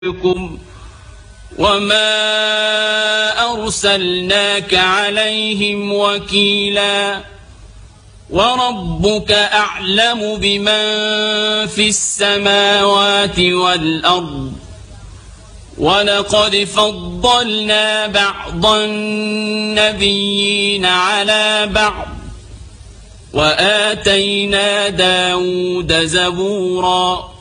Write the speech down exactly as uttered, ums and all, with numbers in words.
وما أرسلناك عليهم وكيلا وربك أعلم بمن في السماوات والأرض ولقد فضلنا بعض النبيين على بعض وآتينا داود زبورا